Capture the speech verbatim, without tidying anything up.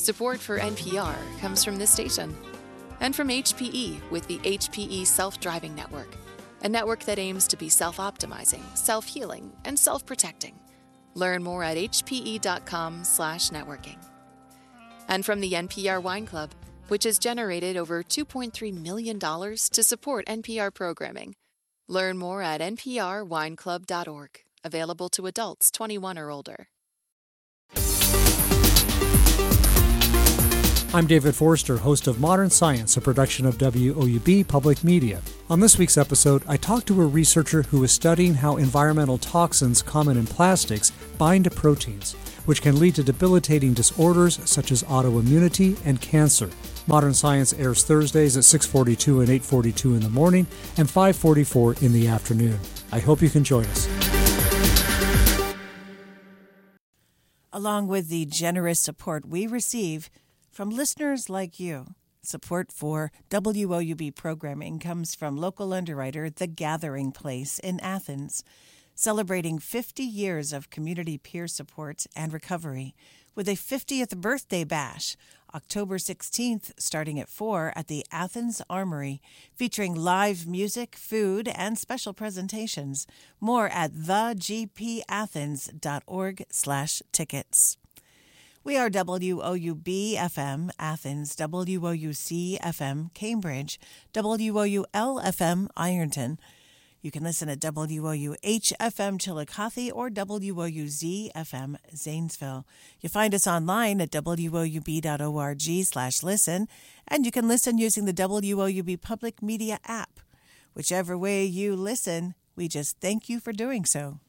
Support for N P R comes from this station and from H P E with the H P E Self-Driving Network, a network that aims to be self-optimizing, self-healing, and self-protecting. Learn more at hpe.com slash networking. And from the N P R Wine Club, which has generated over two point three million dollars to support N P R programming. Learn more at n p r wine club dot org. Available to adults twenty-one or older. I'm David Forster, host of Modern Science, a production of W O U B Public Media. On this week's episode, I talked to a researcher who is studying how environmental toxins common in plastics bind to proteins, which can lead to debilitating disorders such as autoimmunity and cancer. Modern Science airs Thursdays at six forty-two and eight forty-two in the morning and five forty-four in the afternoon. I hope you can join us. Along with the generous support we receive from listeners like you, support for W O U B programming comes from local underwriter The Gathering Place in Athens, celebrating fifty years of community peer support and recovery with a fiftieth birthday bash, October sixteenth, starting at four at the Athens Armory, featuring live music, food, and special presentations. More at the g p athens dot org slash tickets. We are W O U B F M Athens, W O U C F M Cambridge, W O U L F M Ironton. You can listen at W O U H F M Chillicothe or W O U Z F M Zanesville. You find us online at w o u b dot org slash listen, and you can listen using the W O U B Public Media app. Whichever way you listen, we just thank you for doing so.